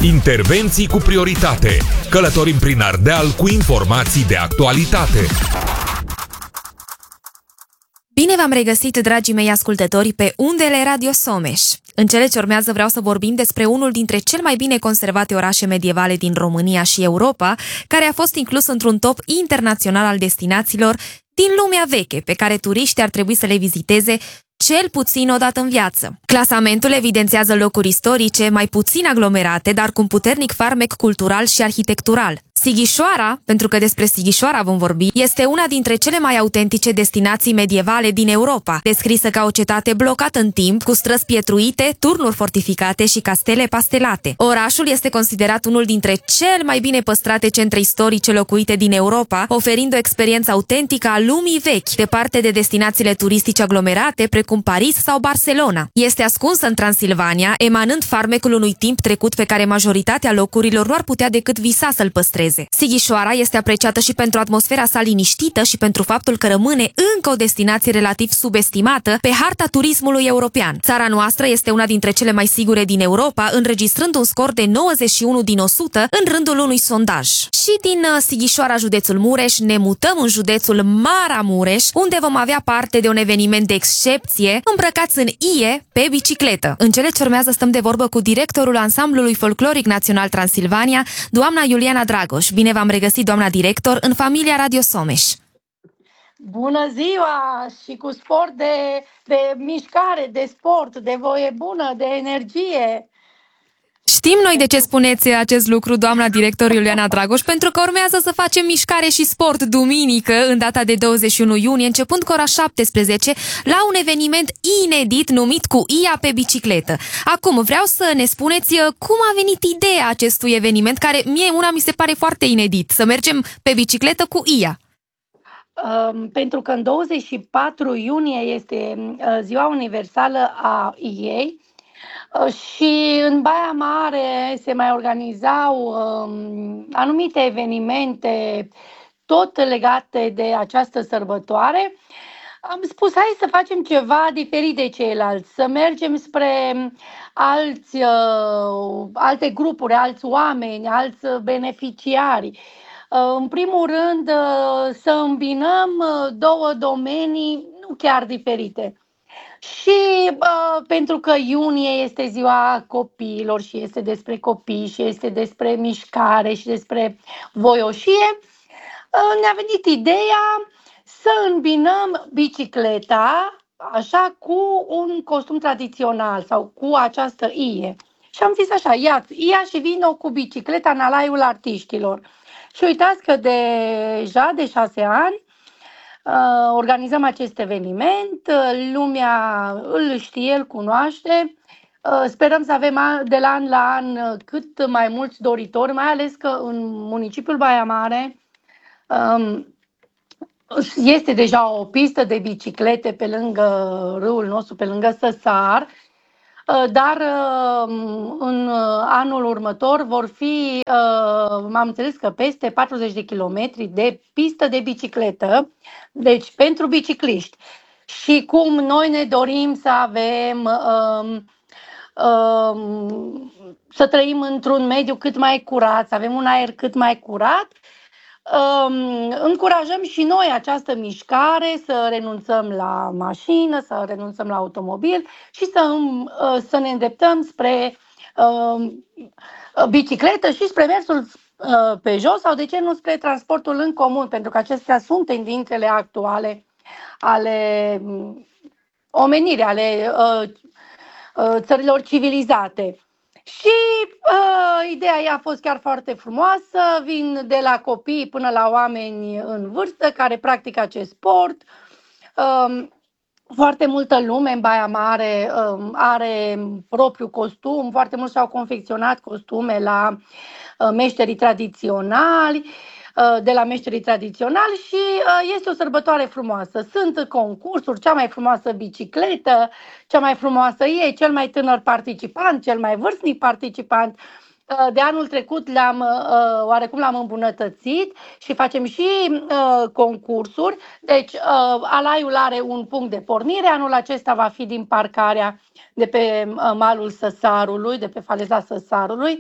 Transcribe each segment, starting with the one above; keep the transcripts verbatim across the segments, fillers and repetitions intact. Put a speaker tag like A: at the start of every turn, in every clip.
A: Intervenții cu prioritate. Călătorim prin Ardeal cu informații de actualitate.
B: Bine v-am regăsit, dragii mei ascultători, pe undele Radio Someș. În cele ce urmează vreau să vorbim despre unul dintre cel mai bine conservate orașe medievale din România și Europa, care a fost inclus într-un top internațional al destinațiilor din lumea veche, pe care turiștii ar trebui să le viziteze cel puțin o dată în viață. Clasamentul evidențiază locuri istorice mai puțin aglomerate, dar cu un puternic farmec cultural și arhitectural. Sighișoara, pentru că despre Sighișoara vom vorbi, este una dintre cele mai autentice destinații medievale din Europa, descrisă ca o cetate blocată în timp, cu străzi pietruite, turnuri fortificate și castele pastelate. Orașul este considerat unul dintre cele mai bine păstrate centre istorice locuite din Europa, oferind o experiență autentică a lumii vechi, departe de destinațiile turistice aglomerate, precum Paris sau Barcelona. Este ascunsă în Transilvania, emanând farmecul unui timp trecut pe care majoritatea locurilor nu ar putea decât visa să-l păstreze. Sighișoara este apreciată și pentru atmosfera sa liniștită și pentru faptul că rămâne încă o destinație relativ subestimată pe harta turismului european. Țara noastră este una dintre cele mai sigure din Europa, înregistrând un scor de nouăzeci și unu din o sută în rândul unui sondaj. Și din Sighișoara, județul Mureș, ne mutăm în județul Maramureș, unde vom avea parte de un eveniment de excepție, îmbrăcați în ie pe bicicletă. În cele ce urmează stăm de vorbă cu directorul Ansamblului Folcloric Național Transilvania, doamna Iuliana Dragoș. Bine v-am regăsit, doamna director, în familia Radio Someș.
C: Bună ziua! Și cu sport de, de mișcare, de sport, de voie bună, de energie.
B: Știm noi de ce spuneți acest lucru, doamna director Iuliana Dragoș, pentru că urmează să facem mișcare și sport duminică, în data de douăzeci și unu iunie, începând cu ora șaptesprezece, la un eveniment inedit numit Cu Ia pe bicicletă. Acum, vreau să ne spuneți cum a venit ideea acestui eveniment, care mie una mi se pare foarte inedit, să mergem pe bicicletă cu Ia.
C: Um, pentru că în douăzeci și patru iunie este uh, ziua universală a iei, și în Baia Mare se mai organizau um, anumite evenimente tot legate de această sărbătoare. Am spus, hai să facem ceva diferit de ceilalți, să mergem spre alți, uh, alte grupuri, alți oameni, alți beneficiari. Uh, în primul rând, uh, să îmbinăm două domenii nu chiar diferite. Și uh, pentru că iunie este ziua copiilor și este despre copii și este despre mișcare și despre voioșie, uh, ne-a venit ideea să îmbinăm bicicleta așa cu un costum tradițional sau cu această ie. Și am zis așa, ia, ia și vino cu bicicleta în alaiul artiștilor. Și uitați că deja de șase ani organizăm acest eveniment, lumea îl știe, îl cunoaște, sperăm să avem de la an la an cât mai mulți doritori, mai ales că în municipiul Baia Mare este deja o pistă de biciclete pe lângă râul nostru, pe lângă Săsar, dar în anul următor vor fi, m-am înțeles că peste patruzeci de kilometri de pistă de bicicletă, deci pentru bicicliști. Și cum noi ne dorim să avem, um, um, să trăim într-un mediu cât mai curat, să avem un aer cât mai curat, um, încurajăm și noi această mișcare, să renunțăm la mașină, să renunțăm la automobil și să, uh, să ne îndreptăm spre uh, bicicletă și spre mersul uh, pe jos sau de ce nu spre transportul în comun, pentru că acestea sunt tendințele actuale ale omenirii, ale uh, uh, țărilor civilizate. Și uh, ideea ei a fost chiar foarte frumoasă, vin de la copii până la oameni în vârstă care practică acest sport. Uh, foarte multă lume în Baia Mare uh, are propriul costum, foarte mulți și-au confecționat costume la uh, meșterii tradiționali, uh, de la meșterii tradiționali și uh, este o sărbătoare frumoasă. Sunt concursuri, cea mai frumoasă bicicletă, cea mai frumoasă e, cel mai tânăr participant, cel mai vârstnic participant. De anul trecut le-am, oarecum l-am îmbunătățit și facem și concursuri. Deci alaiul are un punct de pornire. Anul acesta va fi din parcarea de pe malul Săsarului, de pe faleza Săsarului.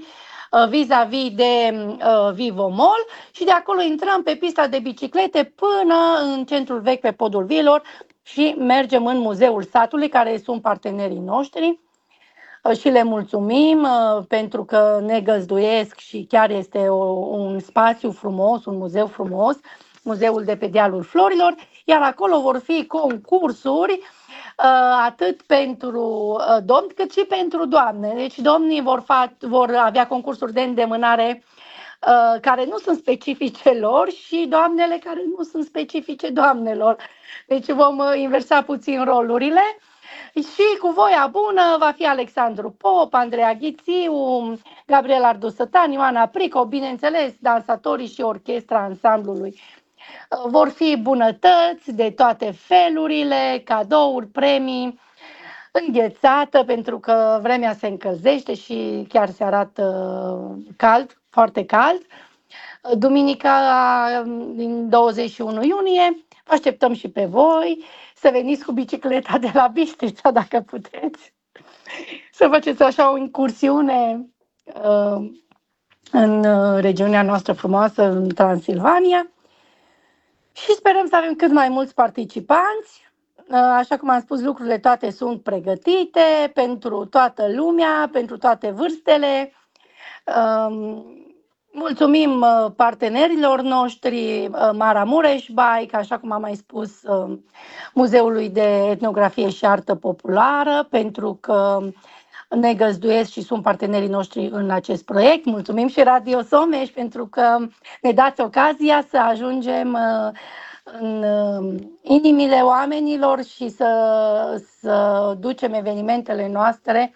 C: vis-a-vis de Vivo Mall și de acolo intrăm pe pista de biciclete până în centrul vechi pe Podul Viilor și mergem în Muzeul Satului, care sunt partenerii noștri. Și le mulțumim pentru că ne găzduiesc și chiar este o, un spațiu frumos, un muzeu frumos, muzeul de pe dealul Florilor, iar acolo vor fi concursuri atât pentru domni cât și pentru doamne. Deci domnii vor, fa- vor avea concursuri de îndemânare care nu sunt specifice lor și doamnele care nu sunt specifice doamnelor. Deci vom inversa puțin rolurile. Și cu voia bună va fi Alexandru Pop, Andreea Ghițiu, Gabriel Ardu Sătan, Ioana Prico, bineînțeles, dansatorii și orchestra ansamblului. Vor fi bunătăți de toate felurile, cadouri, premii, înghețată, pentru că vremea se încălzește și chiar se arată cald, foarte cald. Duminica din douăzeci și unu iunie, așteptăm și pe voi să veniți cu bicicleta de la Bistrița, dacă puteți, să faceți așa o incursiune uh, în regiunea noastră frumoasă, în Transilvania. Și sperăm să avem cât mai mulți participanți. Uh, așa cum am spus, lucrurile toate sunt pregătite pentru toată lumea, pentru toate vârstele. Uh, Mulțumim partenerilor noștri, Maramureș Bike, așa cum am mai spus, Muzeului de Etnografie și Artă Populară, pentru că ne găzduiesc și sunt partenerii noștri în acest proiect. Mulțumim și Radio Someș pentru că ne dați ocazia să ajungem în inimile oamenilor și să, să ducem evenimentele noastre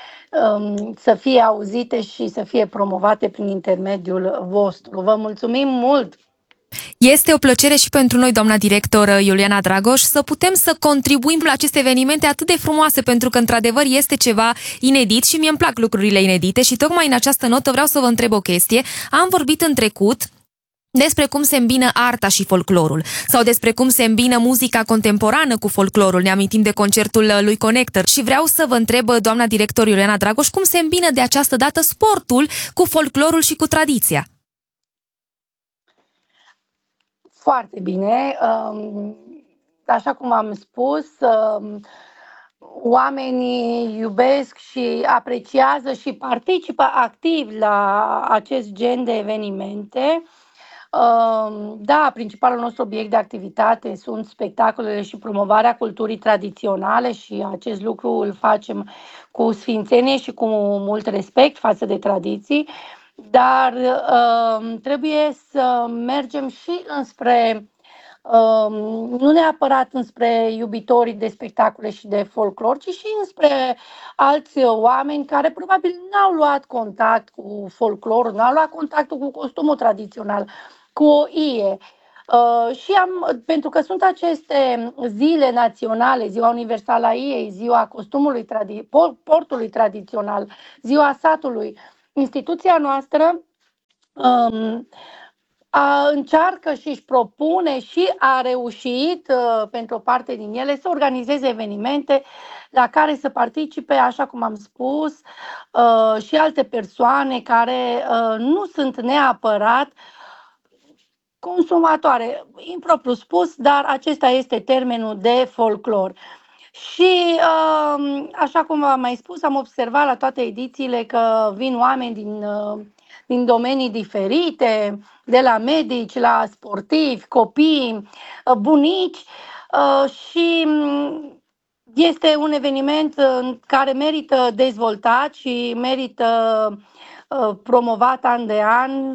C: să fie auzite și să fie promovate prin intermediul vostru. Vă mulțumim mult!
B: Este o plăcere și pentru noi, doamna director Iuliana Dragoș, să putem să contribuim la aceste evenimente atât de frumoase, pentru că, într-adevăr, este ceva inedit și mie îmi plac lucrurile inedite și tocmai în această notă vreau să vă întreb o chestie. Am vorbit în trecut despre cum se îmbină arta și folclorul sau despre cum se îmbină muzica contemporană cu folclorul. Ne amintim de concertul lui Connector și vreau să vă întreb, doamna director Iuliana Dragoș, cum se îmbină de această dată sportul cu folclorul și cu tradiția?
C: Foarte bine. Așa cum am spus, oamenii iubesc și apreciază și participă activ la acest gen de evenimente. Da, principalul nostru obiect de activitate sunt spectacolele și promovarea culturii tradiționale și acest lucru îl facem cu sfințenie și cu mult respect față de tradiții, dar trebuie să mergem și înspre, nu neapărat înspre iubitorii de spectacole și de folclor, ci și înspre alți oameni care probabil n-au luat contact cu folclorul, n-au luat contactul cu costumul tradițional, cu o ie. Uh, și am, pentru că sunt aceste zile naționale, Ziua Universală a Iei, Ziua Costumului tradi- Portului Tradițional, Ziua Satului, instituția noastră um, a, încearcă și își propune și a reușit, uh, pentru o parte din ele, să organizeze evenimente la care să participe, așa cum am spus, uh, și alte persoane care uh, nu sunt neapărat consumatoare, impropriu spus, dar acesta este termenul de folclor. Și așa cum am mai spus, am observat la toate edițiile că vin oameni din, din domenii diferite, de la medici, la sportivi, copii, bunici și este un eveniment care merită dezvoltat și merită promovat an de an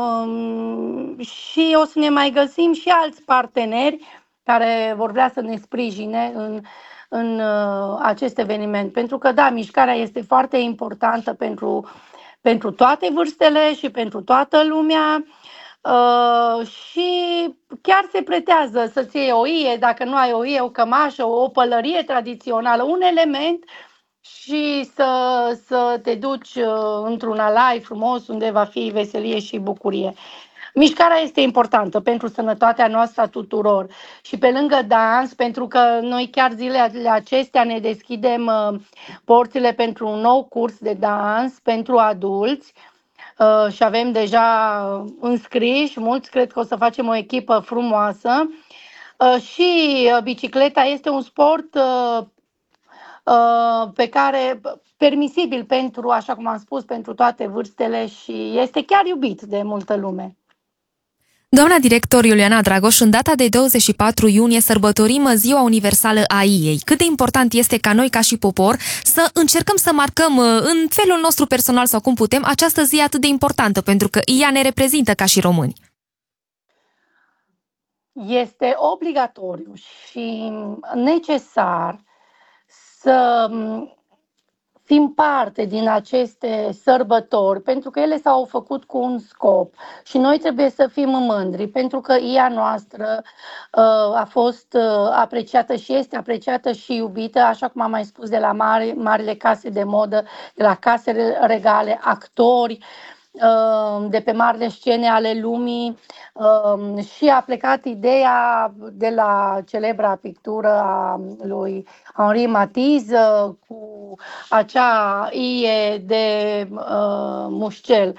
C: și o să ne mai găsim și alți parteneri care vor vrea să ne sprijine în, în acest eveniment. Pentru că, da, mișcarea este foarte importantă pentru, pentru toate vârstele și pentru toată lumea și chiar se pretează să-ți iei o ie, dacă nu ai o ie, o cămașă, o pălărie tradițională, un element și să, să te duci într-un alai frumos unde va fi veselie și bucurie. Mișcarea este importantă pentru sănătatea noastră a tuturor și pe lângă dans, pentru că noi chiar zilele acestea ne deschidem porțile pentru un nou curs de dans pentru adulți uh, și avem deja înscriși, mulți cred că o să facem o echipă frumoasă. Uh, și uh, bicicleta este un sport uh, uh, pe care permisibil pentru, așa cum am spus, pentru toate vârstele și este chiar iubit de multă lume.
B: Doamna director Iuliana Dragoș, în data de douăzeci și patru iunie sărbătorim Ziua Universală a I E I. Cât de important este ca noi, ca și popor, să încercăm să marcăm în felul nostru personal sau cum putem această zi atât de importantă, pentru că ea ne reprezintă ca și români.
C: Este obligatoriu și necesar să fim parte din aceste sărbători, pentru că ele s-au făcut cu un scop și noi trebuie să fim mândri, pentru că I A noastră uh, a fost uh, apreciată și este apreciată și iubită, așa cum am mai spus, de la mari, marile case de modă, de la casele regale, actori, de pe marile scene ale lumii, și a plecat ideea de la celebra pictură a lui Henri Matisse cu acea ie de mușcel.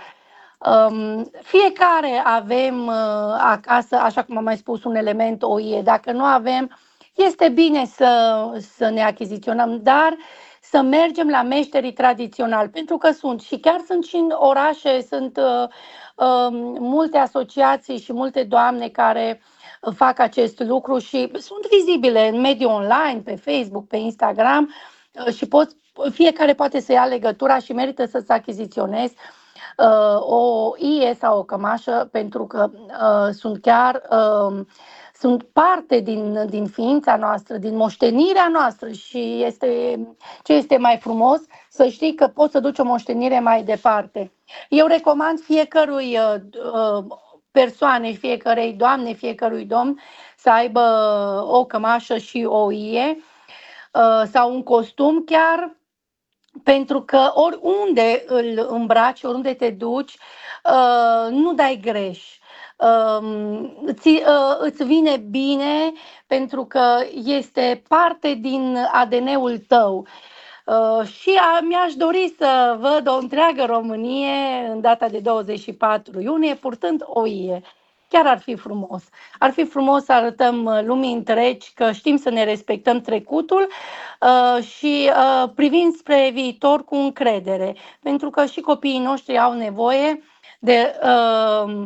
C: Fiecare avem acasă, așa cum am mai spus, un element, o ie. Dacă nu avem, este bine să, să ne achiziționăm, dar să mergem la meșterii tradiționali, pentru că sunt și chiar sunt și în orașe, sunt uh, uh, multe asociații și multe doamne care fac acest lucru și sunt vizibile în mediul online, pe Facebook, pe Instagram uh, și pot, fiecare poate să ia legătura și merită să-ți achiziționezi uh, o ie sau o cămașă, pentru că uh, sunt chiar... Uh, sunt parte din, din ființa noastră, din moștenirea noastră și este, ce este mai frumos, să știi că poți să duci o moștenire mai departe. Eu recomand fiecărui uh, persoane, fiecărei doamne, fiecărui domn să aibă o cămașă și o ie uh, sau un costum chiar, pentru că oriunde îl îmbraci, oriunde te duci, uh, nu dai greș. Uh, îți, uh, îți vine bine pentru că este parte din A D N-ul tău. Uh, și a, mi-aș dori să văd o întreagă Românie în data de douăzeci și patru iunie purtând o ie. Chiar ar fi frumos. Ar fi frumos să arătăm lumii întregi că știm să ne respectăm trecutul uh, și uh, privind spre viitor cu încredere. Pentru că și copiii noștri au nevoie de... Uh,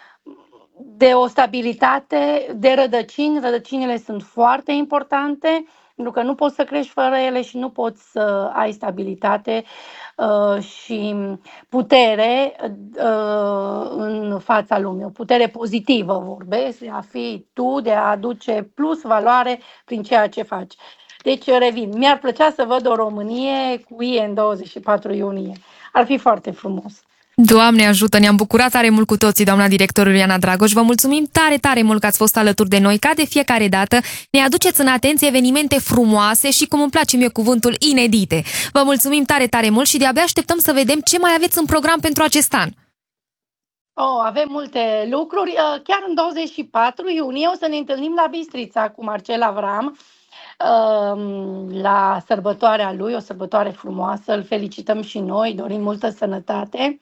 C: de o stabilitate, de rădăcini. Rădăcinile sunt foarte importante, pentru că nu poți să crești fără ele și nu poți să ai stabilitate uh, și putere uh, în fața lumii. O putere pozitivă vorbesc, de a fi tu, de a aduce plus valoare prin ceea ce faci. Deci revin, mi-ar plăcea să văd o Românie cu ie în douăzeci și patru iunie. Ar fi foarte frumos.
B: Doamne ajută, ne-am bucurat tare mult cu toții, doamna director Iuliana Dragoș. Vă mulțumim tare, tare mult că ați fost alături de noi. Ca de fiecare dată, ne aduceți în atenție evenimente frumoase și, cum îmi place mie cuvântul, inedite. Vă mulțumim tare, tare mult și de-abia așteptăm să vedem ce mai aveți în program pentru acest an.
C: Oh, avem multe lucruri. Chiar în douăzeci și patru iunie o să ne întâlnim la Bistrița cu Marcel Avram, la sărbătoarea lui, o sărbătoare frumoasă. Îl felicităm și noi, dorim multă sănătate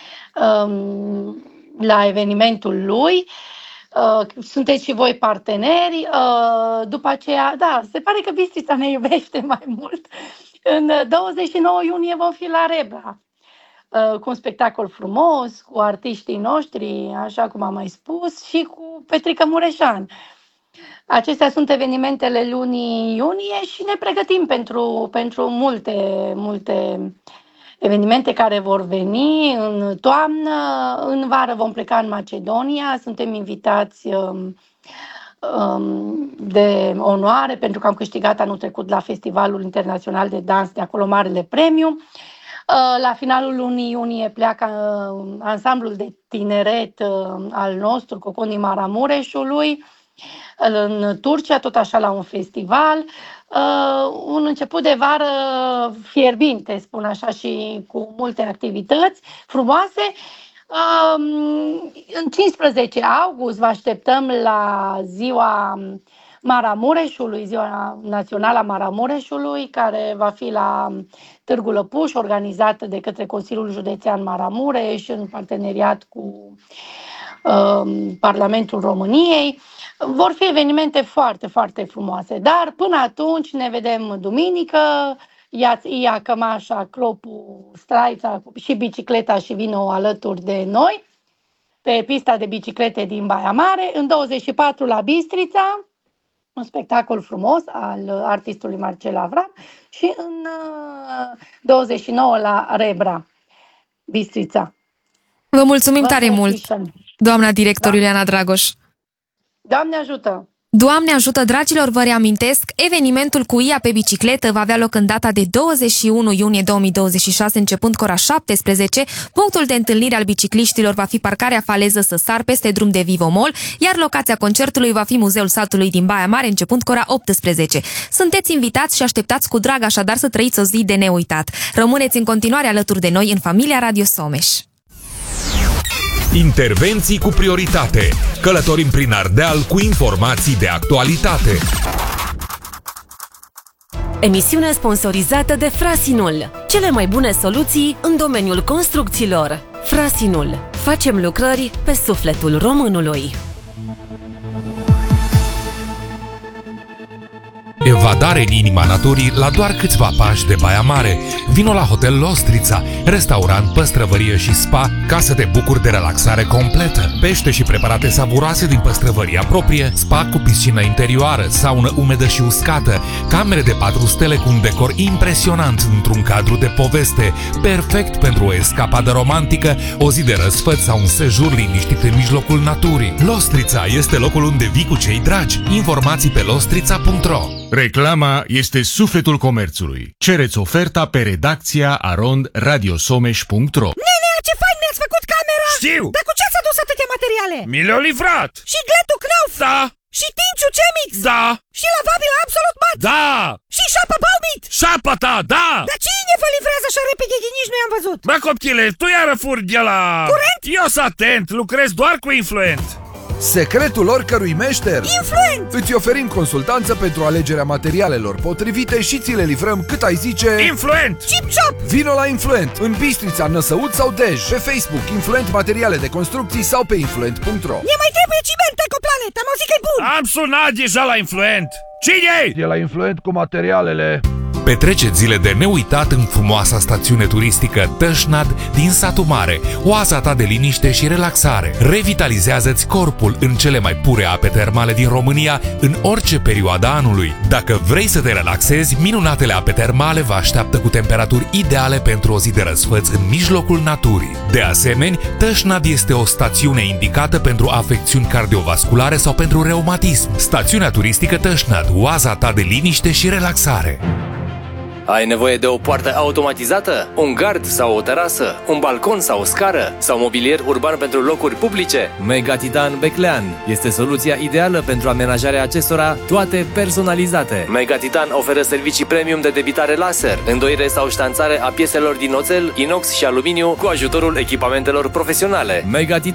C: la evenimentul lui. Sunteți și voi parteneri. După aceea, da, se pare că Bistrița ne iubește mai mult. În douăzeci și nouă iunie vom fi la Rebra, cu un spectacol frumos, cu artiștii noștri, așa cum am mai spus, și cu Petrică Mureșan. Acestea sunt evenimentele lunii iunie și ne pregătim pentru, pentru multe, multe evenimente care vor veni în toamnă. În vară vom pleca în Macedonia, suntem invitați um, um, de onoare pentru că am câștigat anul trecut la Festivalul Internațional de Dans de acolo Marele Premiu. La finalul lunii iunie pleacă ansamblul de tineret al nostru, Coconii Maramureșului, în Turcia, tot așa la un festival. Un început de vară fierbinte, spun așa, și cu multe activități frumoase. În cincisprezece august vă așteptăm la ziua Maramureșului, Ziua Națională a Maramureșului, care va fi la Târgu Lăpuș, organizată de către Consiliul Județean Maramureș în parteneriat cu uh, Parlamentul României. Vor fi evenimente foarte, foarte frumoase, dar până atunci ne vedem duminică. Ia-ți ia cămașa, clopul, straița și bicicleta și vino alături de noi pe pista de biciclete din Baia Mare. În douăzeci și patru la Bistrița, un spectacol frumos al artistului Marcel Avram, și în douăzeci și nouă la Rebra, Bistrița.
B: Vă mulțumim Vă tare mult, doamna director da? Iuliana Dragoș.
C: Doamne ajută!
B: Doamne ajută, dragilor, vă reamintesc, evenimentul cu I A pe bicicletă va avea loc în data de douăzeci și unu iunie două mii douăzeci și șase, începând cu ora șaptesprezece. Punctul de întâlnire al bicicliștilor va fi parcarea Faleză Săsar peste drum de Vivomol, iar locația concertului va fi Muzeul Satului din Baia Mare, începând cu ora optsprezece. Sunteți invitați și așteptați cu drag așadar să trăiți o zi de neuitat. Rămâneți în continuare alături de noi în familia Radio Someș.
A: Intervenții cu prioritate. Călătorim prin Ardeal cu informații de actualitate.
D: Emisiune sponsorizată de Frasinul. Cele mai bune soluții în domeniul construcțiilor. Frasinul. Facem lucrări pe sufletul românului.
A: Evadare în inima naturii la doar câțiva pași de Baia Mare. Vino la Hotel Lostrița, restaurant, păstrăvărie și spa, ca să te bucuri de relaxare completă. Pește și preparate savuroase din păstrăvăria proprie, spa cu piscină interioară, saună umedă și uscată, camere de patru stele cu un decor impresionant într-un cadru de poveste, perfect pentru o escapadă romantică, o zi de răsfăț sau un sejur liniștit în mijlocul naturii. Lostrița este locul unde vii cu cei dragi. Informații pe lostrița punct ro.
E: Reclama este sufletul comerțului. Cereți oferta pe redacția arond radiosomeș punct ro.
F: Nenea, ce fain mi-ați făcut camera!
G: Știu!
F: Dar cu ce ați adus atâtea materiale?
G: Mi le-au livrat!
F: Și gletul Knauf?
G: Da!
F: Și Tinciu Cemix?
G: Da!
F: Și lavabil Absolut Mat?
G: Da!
F: Și șapa Baumit?
G: Șapa ta, da!
F: Dar cine vă livrează așa repede, nici nu i-am văzut?
G: Bă, copchile, tu iară furi de la...
F: Curent?
G: Eu sunt atent, lucrez doar cu Influent.
H: Secretul oricărui meșter?
F: Influent!
H: Îți oferim consultanță pentru alegerea materialelor potrivite și ți le livrăm cât ai zice...
G: Influent!
F: Chip-chop!
H: Vino la Influent, în Bistrița, Năsăud sau Dej, pe Facebook Influent Materiale de Construcții sau pe influent punct ro.
F: Ne mai trebuie ciment Ecoplanet, am auzit că e bun!
G: Am sunat deja la Influent! Cine-i?
H: E la Influent cu materialele.
A: Petreceți zile de neuitat în frumoasa stațiune turistică Tășnad din Satul Mare, oaza ta de liniște și relaxare. Revitalizează-ți corpul în cele mai pure ape termale din România în orice perioadă anului. Dacă vrei să te relaxezi, minunatele ape termale vă așteaptă cu temperaturi ideale pentru o zi de răsfăț în mijlocul naturii. De asemenea, Tășnad este o stațiune indicată pentru afecțiuni cardiovasculare sau pentru reumatism. Stațiunea turistică Tășnad, oaza ta de liniște și relaxare.
I: Ai nevoie de o poartă automatizată, un gard sau o terasă, un balcon sau o scară sau mobilier urban pentru locuri publice?
J: Megatitan Beclean este soluția ideală pentru amenajarea acestora, toate personalizate.
I: Megatitan oferă servicii premium de debitare laser, îndoire sau ștanțare a pieselor din oțel, inox și aluminiu cu ajutorul echipamentelor profesionale.
J: Megatitan